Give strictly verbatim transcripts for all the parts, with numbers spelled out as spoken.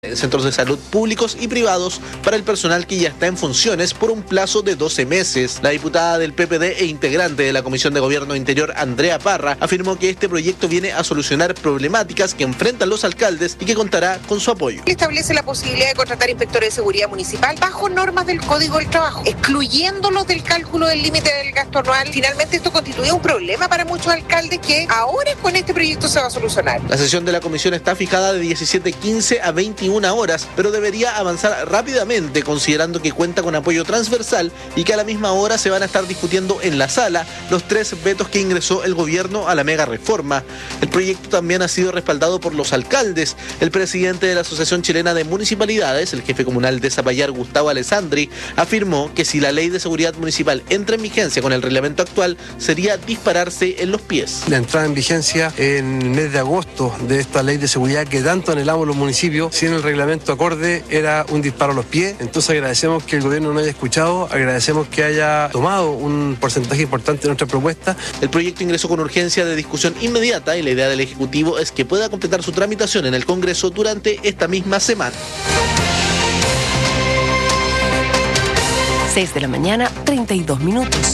en centros de salud públicos y privados para el personal que ya está en funciones por un plazo de doce meses. La diputada del P P D e integrante de la Comisión de Gobierno Interior, Andrea Parra, afirmó que este proyecto viene a solucionar problemáticas que enfrentan los alcaldes y que contará con su apoyo. Establece la posibilidad de contratar inspectores de seguridad municipal bajo normas del Código del Trabajo, excluyéndolos del cálculo del límite del gasto anual. Finalmente esto constituye un problema para muchos alcaldes que ahora con este proyecto se va a solucionar. La sesión de la comisión está fijada de diecisiete quince a veintiuna horas, pero debería avanzar rápidamente considerando que cuenta con apoyo transversal y que a la misma hora se van a estar discutiendo en la sala los tres vetos que ingresó el gobierno a la mega reforma. El proyecto también ha sido respaldado por los alcaldes. El presidente de la Asociación Chilena de Municipalidades, el jefe comunal de Zapallar, Gustavo Alessandri, afirmó que si la ley de seguridad municipal entra en vigencia con el reglamento actual, sería dispararse en los pies. La entrada en vigencia en el mes de agosto de esta ley de seguridad que tanto anhelamos los municipios, sin el reglamento acorde, era un disparo a los pies. Entonces agradecemos que el gobierno no haya escuchado, agradecemos que haya tomado un porcentaje importante de nuestra propuesta. El proyecto ingresó con urgencia de discusión inmediata y la idea del Ejecutivo es que pueda completar su tramitación en el Congreso durante esta misma semana. seis de la mañana, treinta y dos minutos.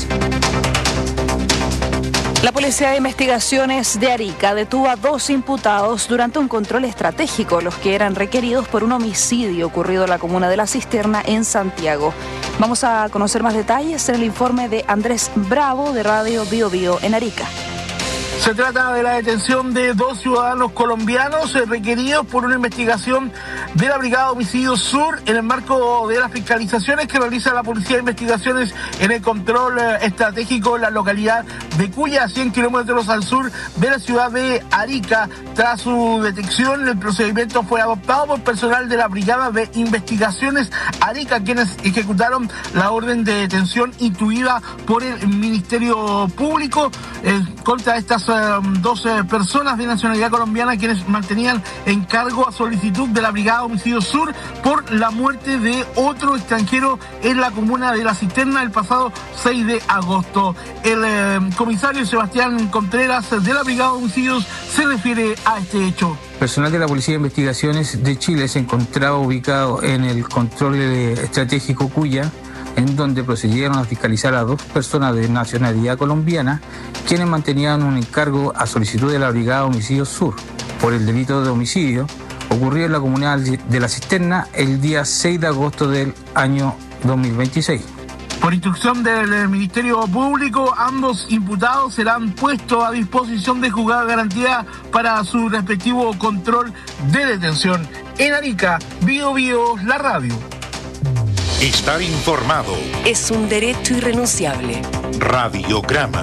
La Policía de Investigaciones de Arica detuvo a dos imputados durante un control estratégico, los que eran requeridos por un homicidio ocurrido en la comuna de La Cisterna, en Santiago. Vamos a conocer más detalles en el informe de Andrés Bravo, de Radio Bio Bio en Arica. Se trata de la detención de dos ciudadanos colombianos requeridos por una investigación de la Brigada Homicidios Sur en el marco de las fiscalizaciones que realiza la Policía de Investigaciones en el control estratégico en la localidad de Cuya, a cien kilómetros al sur de la ciudad de Arica. Tras su detección, el procedimiento fue adoptado por personal de la Brigada de Investigaciones Arica, quienes ejecutaron la orden de detención intuida por el Ministerio Público eh, contra estas dos eh, personas de nacionalidad colombiana, quienes mantenían en cargo a solicitud de la Brigada Homicidios Sur por la muerte de otro extranjero en la comuna de La Cisterna el pasado seis de agosto. El eh, comisario Sebastián Contreras de la Brigada Homicidios se refiere a este hecho. Personal de la Policía de Investigaciones de Chile se encontraba ubicado en el control estratégico Cuya, en donde procedieron a fiscalizar a dos personas de nacionalidad colombiana, quienes mantenían un encargo a solicitud de la Brigada Homicidios Sur por el delito de homicidio ocurrido en la comunidad de La Cisterna el día seis de agosto del año dos mil veintiséis. Por instrucción del Ministerio Público, ambos imputados serán puestos a disposición de juzgado de garantía para su respectivo control de detención. En Arica, Bio Bio, la radio. Estar informado es un derecho irrenunciable. Radiograma.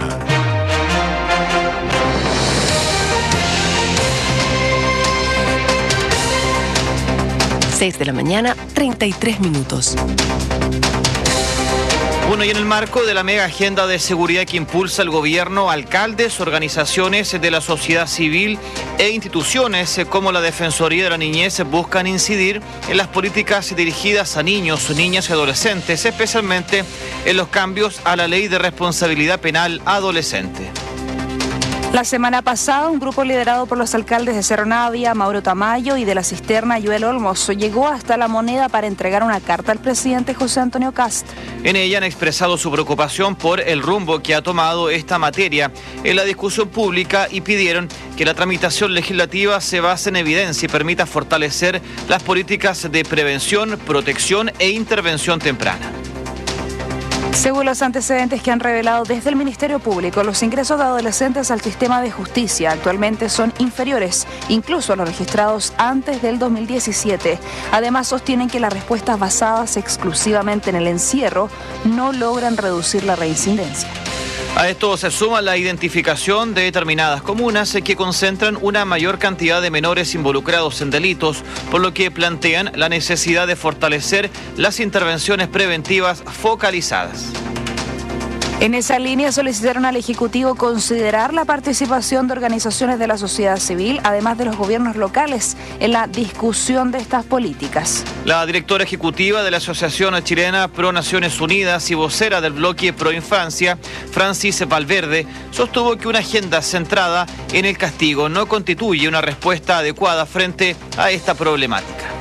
seis de la mañana, treinta y tres minutos. Bueno, y en el marco de la mega agenda de seguridad que impulsa el gobierno, alcaldes, organizaciones de la sociedad civil e instituciones como la Defensoría de la Niñez buscan incidir en las políticas dirigidas a niños, niñas y adolescentes, especialmente en los cambios a la Ley de Responsabilidad Penal Adolescente. La semana pasada, un grupo liderado por los alcaldes de Cerro Navia, Mauro Tamayo, y de La Cisterna, Joel Olmos, llegó hasta La Moneda para entregar una carta al presidente José Antonio Kast. En ella han expresado su preocupación por el rumbo que ha tomado esta materia en la discusión pública y pidieron que la tramitación legislativa se base en evidencia y permita fortalecer las políticas de prevención, protección e intervención temprana. Según los antecedentes que han revelado desde el Ministerio Público, los ingresos de adolescentes al sistema de justicia actualmente son inferiores, incluso a los registrados antes del dos mil diecisiete. Además, sostienen que las respuestas basadas exclusivamente en el encierro no logran reducir la reincidencia. A esto se suma la identificación de determinadas comunas que concentran una mayor cantidad de menores involucrados en delitos, por lo que plantean la necesidad de fortalecer las intervenciones preventivas focalizadas. En esa línea solicitaron al Ejecutivo considerar la participación de organizaciones de la sociedad civil, además de los gobiernos locales, en la discusión de estas políticas. La directora ejecutiva de la Asociación Chilena Pro Naciones Unidas y vocera del bloque Pro Infancia, Francis Valverde, sostuvo que una agenda centrada en el castigo no constituye una respuesta adecuada frente a esta problemática.